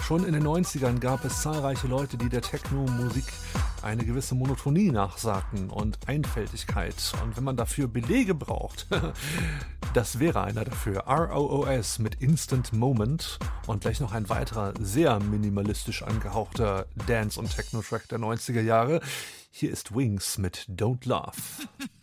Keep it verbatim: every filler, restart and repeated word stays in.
Schon in den neunzigern gab es zahlreiche Leute, die der Techno-Musik eine gewisse Monotonie nachsagten und Einfältigkeit. Und wenn man dafür Belege braucht, das wäre einer dafür. R O O S mit Instant Moment und gleich noch ein weiterer, sehr minimalistisch angehauchter Dance- und Techno-Track der neunziger Jahre. Hier ist Wings mit Don't Laugh.